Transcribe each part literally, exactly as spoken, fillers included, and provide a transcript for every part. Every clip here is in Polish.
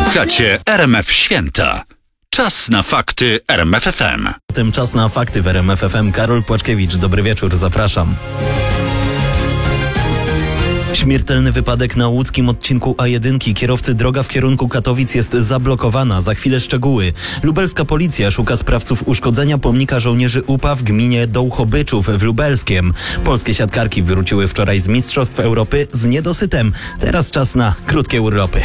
Słuchacie R M F Święta. Czas na fakty R M F F M. Tym czas na fakty w R M F F M. Karol Płaczkiewicz, dobry wieczór, zapraszam. Śmiertelny wypadek na łódzkim odcinku A jeden. Kierowcy droga w kierunku Katowic jest zablokowana. Za chwilę szczegóły. Lubelska policja szuka sprawców uszkodzenia pomnika żołnierzy U P A w gminie Dołchobyczów w Lubelskiem. Polskie siatkarki wróciły wczoraj z Mistrzostw Europy z niedosytem. Teraz czas na krótkie urlopy.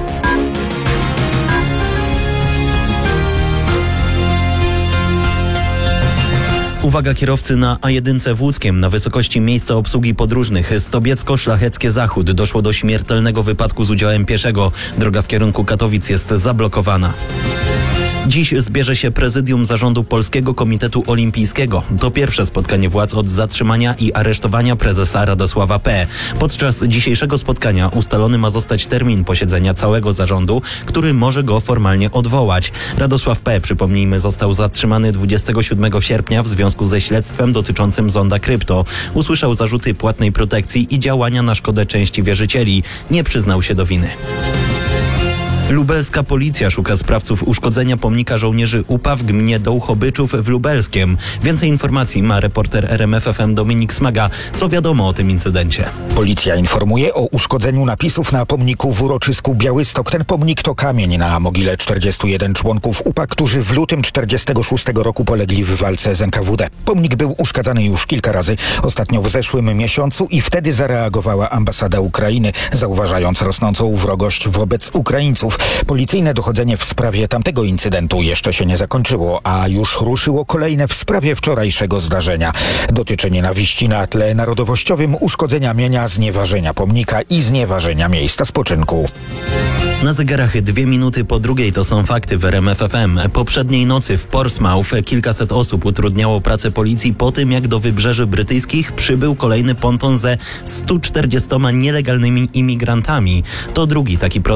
Uwaga kierowcy na A jeden w Łódzkiem. Na wysokości miejsca obsługi podróżnych Stobiecko-Szlacheckie Zachód doszło do śmiertelnego wypadku z udziałem pieszego. Droga w kierunku Katowic jest zablokowana. Dziś zbierze się prezydium zarządu Polskiego Komitetu Olimpijskiego. To pierwsze spotkanie władz od zatrzymania i aresztowania prezesa Radosława P. Podczas dzisiejszego spotkania ustalony ma zostać termin posiedzenia całego zarządu, który może go formalnie odwołać. Radosław P., przypomnijmy, został zatrzymany dwudziestego siódmego sierpnia w związku ze śledztwem dotyczącym Zonda Krypto. Usłyszał zarzuty płatnej protekcji i działania na szkodę części wierzycieli. Nie przyznał się do winy. Lubelska policja szuka sprawców uszkodzenia pomnika żołnierzy U P A w gminie Dołchobyczów w Lubelskiem. Więcej informacji ma reporter R M F F M Dominik Smaga. Co wiadomo o tym incydencie? Policja informuje o uszkodzeniu napisów na pomniku w uroczysku Białystok. Ten pomnik to kamień na mogile czterdziestu jeden członków U P A, którzy w lutym czterdziestego szóstego roku polegli w walce z N K W D. Pomnik był uszkadzany już kilka razy, ostatnio w zeszłym miesiącu i wtedy zareagowała ambasada Ukrainy, zauważając rosnącą wrogość wobec Ukraińców. Policyjne dochodzenie w sprawie tamtego incydentu jeszcze się nie zakończyło, a już ruszyło kolejne w sprawie wczorajszego zdarzenia. Dotyczy nienawiści na tle narodowościowym, uszkodzenia mienia, znieważenia pomnika i znieważenia miejsca spoczynku. Na zegarach dwie minuty po drugiej to są fakty w R M F F M. Poprzedniej nocy w Portsmouth kilkaset osób utrudniało pracę policji po tym, jak do wybrzeży brytyjskich przybył kolejny ponton ze stu czterdziestoma nielegalnymi imigrantami. To drugi taki